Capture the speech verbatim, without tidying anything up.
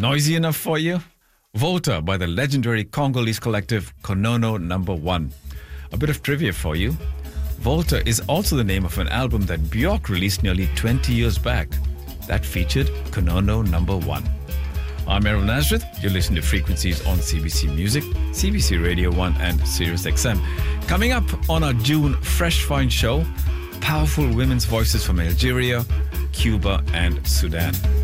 Noisy enough for you? Volta by the legendary Congolese collective Konono Number One. A bit of trivia for you. Volta is also the name of an album that Björk released nearly twenty years back. That featured Konono Number One. I'm Errol Nazareth. You're listening to Frequencies on C B C Music, C B C Radio one and Sirius X M. Coming up on our June Fresh Find show, powerful women's voices from Algeria, Cuba and Sudan.